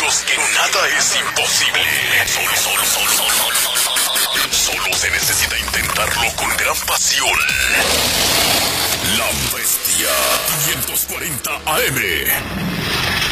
los que nada es imposible. Solo se necesita intentarlo con gran pasión. La Bestia 540 AM.